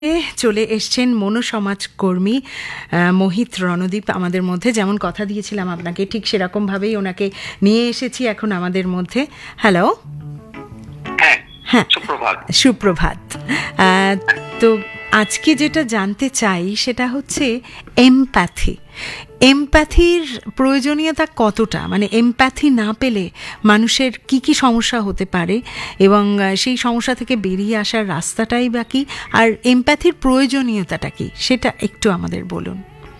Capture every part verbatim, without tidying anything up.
চলে এসছেন মনোসমাজ কর্মী মোহিত রণদীপ আমাদের মধ্যে। যেমন কথা দিয়েছিলাম আপনাকে, ঠিক সেরকম ভাবেই ওনাকে নিয়ে এসেছি এখন আমাদের মধ্যে। হ্যালো। হ্যাঁ, সুপ্রভাত। সুপ্রভাত। তো আজকে যেটা জানতে চাই সেটা হচ্ছে এমপ্যাথি। এমপ্যাথির প্রয়োজনীয়তা কতটা, মানে এমপ্যাথি না পেলে মানুষের কি কি সমস্যা হতে পারে এবং সেই সমস্যা থেকে বেরিয়ে আসার রাস্তাটাই বা কি, আর এমপ্যাথির প্রয়োজনীয়তাটা কি সেটা একটু আমাদের বলুন।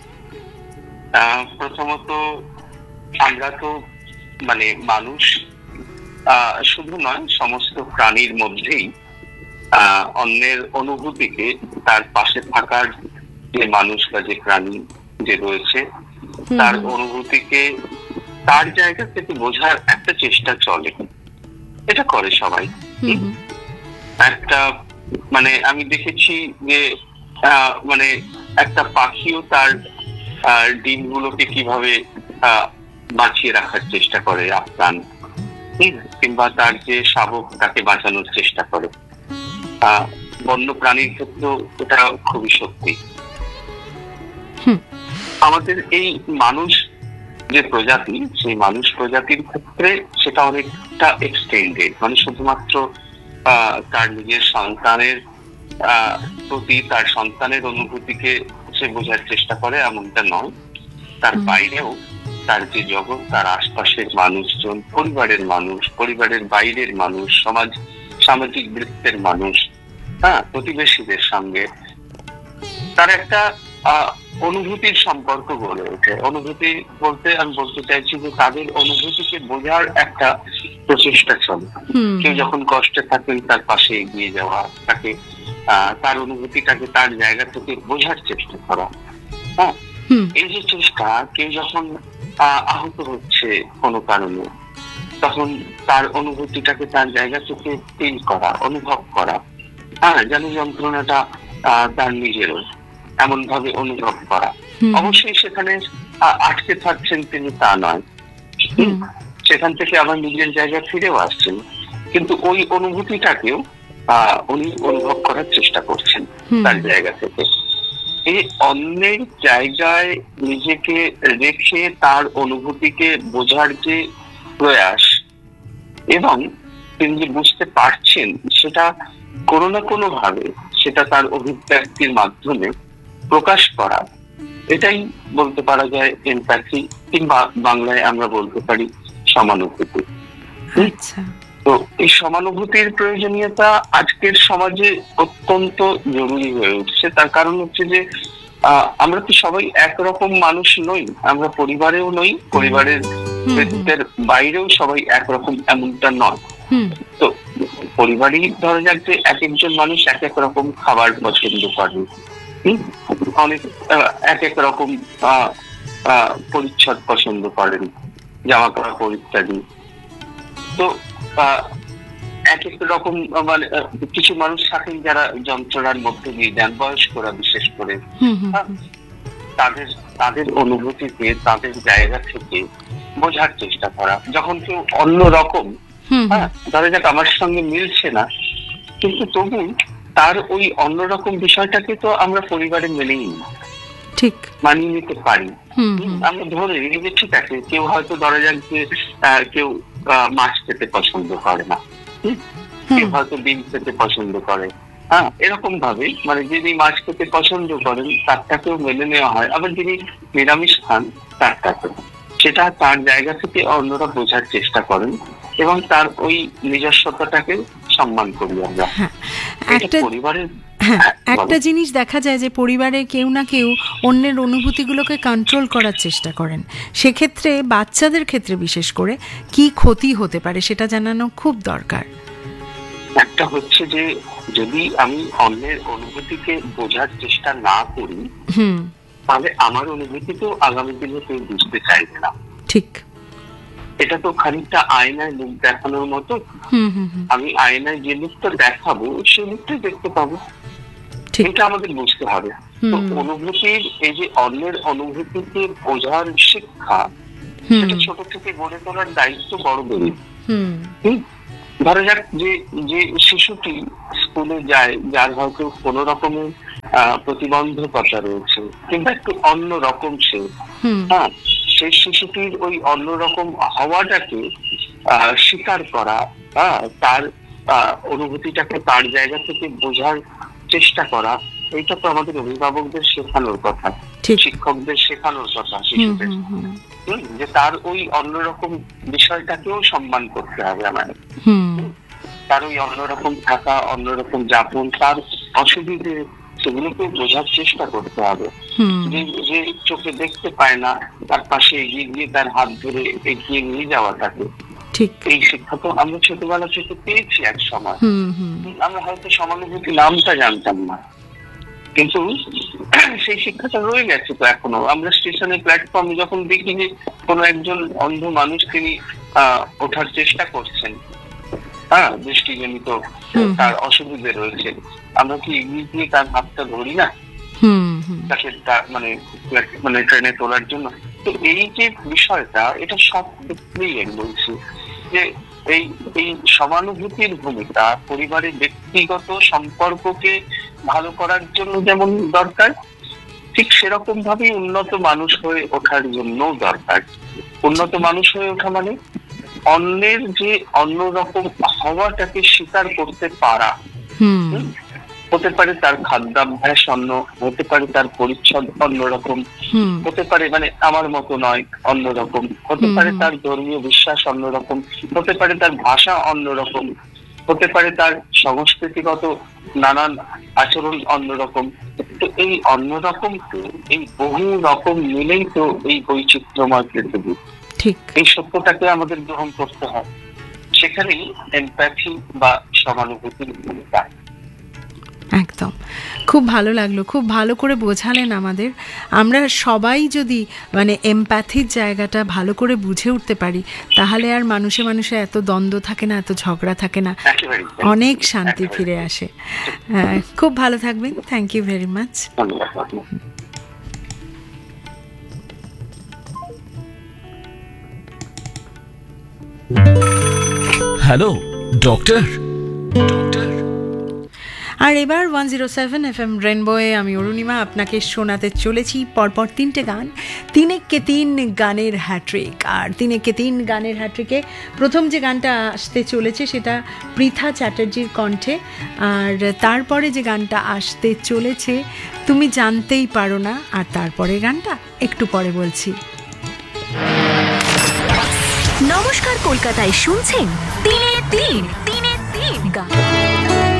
প্রথমত আমরা তো মানে মানুষ শুধু নয়, সমস্ত প্রাণীর মধ্যেই আহ অন্যের অনুভূতিকে, তার পাশে থাকার যে মানুষ বা যে প্রাণী যে রয়েছে তার অনুভূতিকে তার জায়গা থেকে বোঝার একটা চেষ্টা চলে। এটা করে সবাই। একটা মানে আমি দেখেছি যে আহ মানে একটা পাখিও তার ডিমগুলোকে কিভাবে আহ বাঁচিয়ে রাখার চেষ্টা করে, আপ্রাণ, কিংবা তার যে শাবক তাকে বাঁচানোর চেষ্টা করে। আহ বন্য প্রাণীর ক্ষেত্রেও এটা খুবই সত্যি। আমাদের এই মানুষ যে প্রজাতি, সেই মানুষ প্রজাতির ক্ষেত্রে সেটা অনেকটা এক্সটেন্ডেড। মানে শুধুমাত্র আহ তার নিজের সন্তানের আহ প্রতি, তার সন্তানের অনুভূতিকে সে বোঝার চেষ্টা করে এমনটা নয়। তার বাইরেও তার যে জগৎ, তার আশপাশের মানুষজন, পরিবারের মানুষ, পরিবারের বাইরের মানুষ, সমাজ সামাজিক বৃত্তের মানুষ, হ্যাঁ, প্রতিবেশীদের সঙ্গে তার একটা আহ অনুভূতির সম্পর্ক গড়ে ওঠে। অনুভূতি বলতে আমি বলতে চাইছি যে তাদের অনুভূতিকে বোঝার একটা প্রচেষ্টা চলে। কেউ যখন কষ্টে থাকেন তার পাশে এগিয়ে যাওয়া, তাকে আহ তার অনুভূতিটাকে তার জায়গা থেকে বোঝার চেষ্টা করা। হ্যাঁ, এই যে চেষ্টা, কেউ যখন আহ আহত হচ্ছে কোনো কারণে, তখন তার অনুভূতিটাকে তার জায়গা থেকে ফিল করা, অনুভব করা, হ্যাঁ, যেন যন্ত্রণাটা আহ তার নিজেরও, এমন ভাবে অনুভব করা। অবশ্যই সেখানে আটকে থাকছেন তিনি তা নয়, সেখান থেকে আবার নিজের জায়গায় ফিরেও আসছেন, কিন্তু ওই অনুভূতিটাকেও আহ উনি অনুভব করার চেষ্টা করছেন তার জায়গা থেকে। এই অন্যের জায়গায় নিজেকে রেখে তার অনুভূতিকে বোঝার যে প্রয়াস, এবং তিনি যে বুঝতে পারছেন সেটা কোনো না কোনো ভাবে সেটা তার অভিব্যক্তির মাধ্যমে প্রকাশ করা, এটাই বলতে পারা যায় এমপ্যাথি, কিংবা বাংলায় আমরা বলতে পারি সমানুভূতি। তো এই সমানুভূতির প্রয়োজনীয়তা আজকের সমাজে অত্যন্ত জরুরি হয়ে উঠছে। তার কারণ হচ্ছে যে আহ আমরা তো সবাই একরকম মানুষ নই, আমরা পরিবারেও নই, পরিবারের বৃত্তের বাইরেও সবাই একরকম এমনটা নয়। তো পরিবারই ধরা যাক যে এক একজন মানুষ এক এক রকম খাবার পছন্দ করেন, অনেক এক এক রকম আহ আহ পরিচ্ছদ পছন্দ করেন, জামা কাপড় ইত্যাদি। তো আহ এক এক রকম মানে কিছু মানুষ থাকেন যারা যন্ত্রণার মধ্যে দিয়ে যান, বয়স্করা বিশেষ করে। তাদের তাদের অনুভূতিকে তাদের জায়গা থেকে বোঝার চেষ্টা করা। যখন কেউ অন্য রকম, হ্যাঁ, ধরা যাক আমার সঙ্গে মিলছে না, কিন্তু তবু তার ওই অন্যরকম বিষয়টাকে তো আমরা পরিবারে মেনেই নিই, ঠিক মানিয়ে নিতে পারি। আমরা ধরে নিই যে ঠিক আছে, কেউ হয়তো ধরা যাক যে কেউ মাছ খেতে পছন্দ করে না, কেউ হয়তো ডিম খেতে পছন্দ করে, হ্যাঁ, এরকম ভাবে মানে যিনি মাছ খেতে পছন্দ করেন তারটাকেও মেনে নেওয়া হয়, আবার যিনি নিরামিষ খান তারটাকেও। সেটা তার জায়গা থেকে অন্যরা বোঝার চেষ্টা করেন এবং তার ওই নিজস্বতাটাকে সম্মান করি আমরা। পরিবারের একটা জিনিস দেখা যায় যে পরিবারে কেউ না কেউ অন্যের অনুভূতিগুলোকে কন্ট্রোল করার চেষ্টা করেন। সেক্ষেত্রে বাচ্চাদের ক্ষেত্রে বিশেষ করে কি ক্ষতি হতে পারে সেটা জানানো খুব দরকার। একটা হচ্ছে যে যদি আমি অন্যের অনুভূতিকে বোঝার চেষ্টা না করি, তাহলে আমার অনুভূতি তো আগামী দিনে কেউ বুঝতে চাইবে না। ঠিক, এটা তো খানিকটা আয়নায় মুখ দেখানোর মতো। আমি আয়নায় যে মুখটা দেখাবো সেই মুখটাই দেখতে পাবো, এটা আমাদের বুঝতে হবে। তো অনুভূতির এই যে অন্যের অনুভূতিকে বোঝার শিক্ষা, সেটা ছোট থেকে গড়ে তোলার দায়িত্ব বড়দেরই। ধরা যাক যে যে শিশুটি স্কুলে যায়, যার হয়তো কোনো রকমের আহ প্রতিবন্ধকতা রয়েছে কিংবা একটু অন্যরকম সে, হ্যাঁ, সেই শিশুটির ওই অন্যরকম হওয়াটাকে আহ স্বীকার করা, হ্যাঁ, তার আহ অনুভূতিটাকে তার জায়গা থেকে বোঝার চেষ্টা করা, এইটা তো আমাদের অভিভাবকদের শেখানোর কথা, শিক্ষকদের শেখানোর কথা শিশুদের, যে তার ওই অন্যরকম বিষয়টাকেও সম্মান করতে হবে আমাদের, তার ওই অন্যরকম থাকা, অন্যরকম যাপন, তার অসুবিধে, সেগুলোকে বোঝার চেষ্টা করতে হবে। যে চোখে দেখতে পায় না, তার পাশে এগিয়ে গিয়ে তার হাত ধরে এগিয়ে নিয়ে যাওয়াটাকে, এই শিক্ষা তো আমরা ছোটবেলা থেকে পেয়েছি এক সময়। আমরা হয়তো সমানুভূতি নামটা জানতাম না, কিন্তু সেই শিক্ষাটা রয়ে গেছে তো এখনো। আমরা স্টেশনে প্ল্যাটফর্মে যখন দেখি যে কোনো একজন অন্ধ মানুষ তিনি আহ ওঠার চেষ্টা করছেন, হ্যাঁ, দৃষ্টিজনিত তার অসুবিধে রয়েছে, আমরা কি এগিয়ে গিয়ে তার হাতটা ধরি না তাকে মানে মানে ট্রেনে তোলার জন্য? তো এই যে বিষয়টা, এটা সব ক্ষেত্রেই আমি বলছি যে এই এই সমানুভূতির ভূমিকা পরিবারের ব্যক্তিগত সম্পর্ককে ভালো করার জন্য যেমন দরকার, ঠিক সেরকম ভাবেই উন্নত মানুষ হয়ে ওঠার জন্য দরকার। উন্নত মানুষ হয়ে ওঠা মানে অন্যের যে অন্যরকম হওয়াটাকে স্বীকার করতে পারা, হতে পারে তার খাদ্যাভ্যাস অন্য, হতে পারে তার পরিচ্ছদ অন্যরকম, হতে পারে মানে আমার মতো নয় অন্যরকম, হতে পারে তার ধর্মীয় বিশ্বাস অন্যরকম, হতে পারে তার ভাষা অন্যরকম, হতে পারে তার সংস্কৃতিগত নানান আচরণ অন্যরকম। তো এই অন্যরকম, এই বহু রকম মিলেই তো এই বৈচিত্র্যময় পৃথিবী। ঠিক, এই সত্যটাকে আমাদের গ্রহণ করতে হয়, সেখানেই এমপ্যাথি বা সমানুভূতির ভূমিকা। একদম, খুব ভালো লাগলো, খুব ভালো করে বোঝালেন আমাদের। আমরা সবাই যদি মানে এমপ্যাথির জায়গাটা ভালো করে বুঝে উঠতে পারি, তাহলে আর মানুষে মানুষে এত দ্বন্দ্ব থাকে না, এত ঝগড়া থাকে না, অনেক শান্তি ফিরে আসে। খুব ভালো থাকবেন, thank you very much. Hello doctor. আর এবার one zero seven F M রেনবোয়ে আমি অরুণিমা আপনাকে শোনাতে চলেছি পরপর তিনটে গান, তিনেককে তিন গানের হ্যাট্রিক। আর তিনেককে তিন গানের হ্যাট্রিকে প্রথম যে গানটা আসতে চলেছে সেটা পৃথা চ্যাটার্জির কণ্ঠে, আর তারপরে যে গানটা আসতে চলেছে তুমি জানতেই পারো না, আর তারপরে গানটা একটু পরে বলছি। নমস্কার, কলকাতায় শুনছেন তিনে তিন তিনে তিন গান।